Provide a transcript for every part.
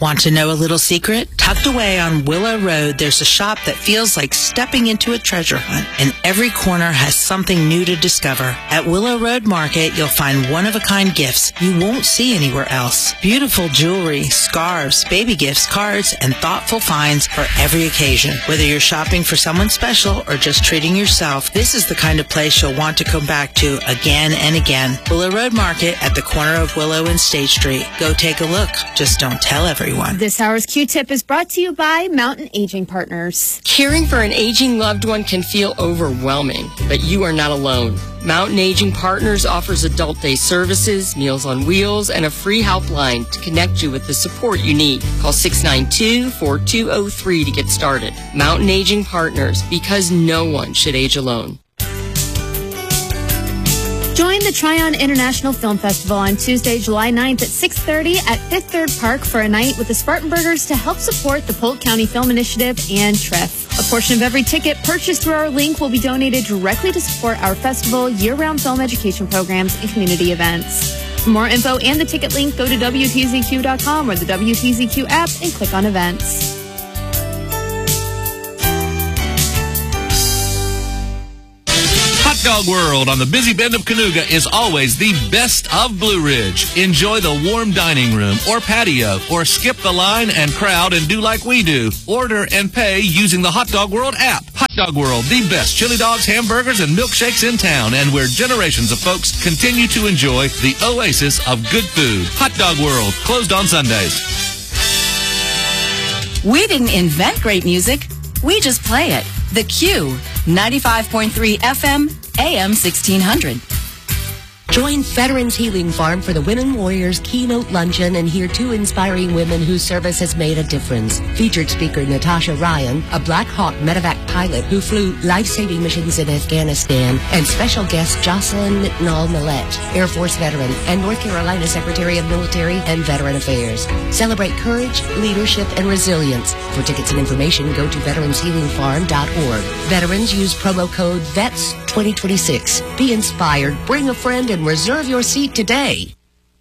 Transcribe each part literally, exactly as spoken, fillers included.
Want to know a little secret? Tucked away on Willow Road, there's a shop that feels like stepping into a treasure hunt, and every corner has something new to discover. At Willow Road Market, you'll find one-of-a-kind gifts you won't see anywhere else. Beautiful jewelry, scarves, baby gifts, cards, and thoughtful finds for every occasion. Whether you're shopping for someone special or just treating yourself, this is the kind of place you'll want to come back to again and again. Willow Road Market at the corner of Willow and State Street. Go take a look. Just don't tell everyone. This hour's Q-Tip is brought to you by Mountain Aging Partners. Caring for an aging loved one can feel overwhelming, but you are not alone. Mountain Aging Partners offers adult day services, Meals on Wheels, and a free helpline to connect you with the support you need. Call six nine two, four two zero three to get started. Mountain Aging Partners, because no one should age alone. Join the Tryon International Film Festival on Tuesday, July ninth at six thirty at Fifth Third Park for a night with the Spartanburgers to help support the Polk County Film Initiative and T R I F. A portion of every ticket purchased through our link will be donated directly to support our festival, year-round film education programs, and community events. For more info and the ticket link, go to W T Z Q dot com or the W T Z Q app and click on events. Hot Dog World on the busy bend of Cayuga is always the best of Blue Ridge. Enjoy the warm dining room or patio, or skip the line and crowd and do like we do. Order and pay using the Hot Dog World app. Hot Dog World, the best chili dogs, hamburgers, and milkshakes in town, and where generations of folks continue to enjoy the oasis of good food. Hot Dog World, closed on Sundays. We didn't invent great music. We just play it. The Q, ninety-five point three F M, A M sixteen hundred. Join Veterans Healing Farm for the Women Warriors Keynote Luncheon and hear two inspiring women whose service has made a difference. Featured speaker Natasha Ryan, a Black Hawk medevac pilot who flew life-saving missions in Afghanistan, and special guest Jocelyn Mitnall Millette, Air Force veteran and North Carolina Secretary of Military and Veteran Affairs. Celebrate courage, leadership, and resilience. For tickets and information, go to veterans healing farm dot org. Veterans use promo code V E T S twenty twenty-six. Be inspired, bring a friend, and reserve your seat today.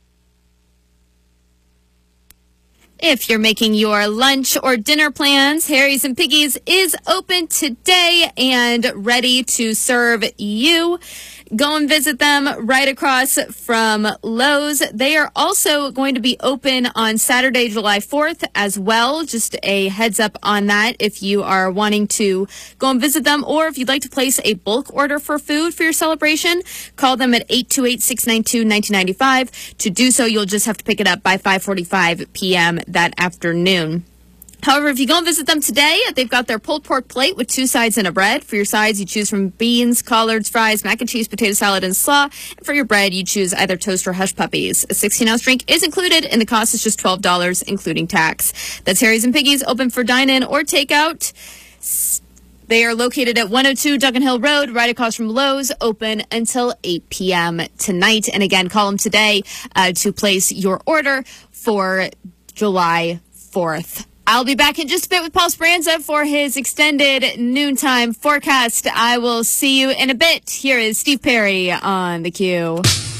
If you're making your lunch or dinner plans, Harry's and Piggy's is open today and ready to serve you. Go and visit them right across from Lowe's. They are also going to be open on Saturday, July fourth as well. Just a heads up on that if you are wanting to go and visit them, or if you'd like to place a bulk order for food for your celebration, call them at eight two eight, six nine two, one nine nine five. To do so, you'll just have to pick it up by five forty-five p.m. that afternoon. However, if you go and visit them today, they've got their pulled pork plate with two sides and a bread. For your sides, you choose from beans, collards, fries, mac and cheese, potato salad, and slaw. And for your bread, you choose either toast or hush puppies. A sixteen-ounce drink is included, and the cost is just twelve dollars, including tax. That's Harry's and Piggy's, open for dine-in or takeout. They are located at one oh two Duncan Hill Road, right across from Lowe's, open until eight p.m. tonight. And again, call them today uh, to place your order for July fourth. I'll be back in just a bit with Paul Speranza for his extended noontime forecast. I will see you in a bit. Here is Steve Perry on the Q.